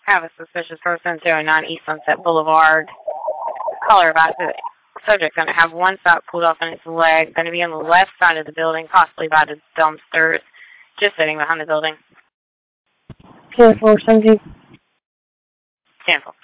have a suspicious person 209 East Sunset Boulevard. Caller about the subject going to have one sock pulled off on its leg, going to be on the left side of the building, possibly by the dumpsters, just sitting behind the building. 417. Cancel.